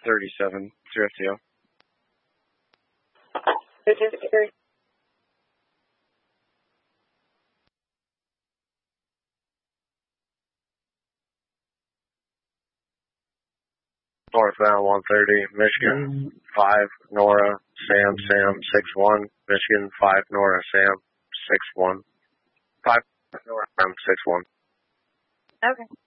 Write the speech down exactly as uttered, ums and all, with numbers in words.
thirty-seven, three F T O. Northbound one thirty, Michigan, five, Nora, Sam, Sam, six one, Michigan, five, Nora, Sam, six one, five, Nora, Sam, six one. Okay.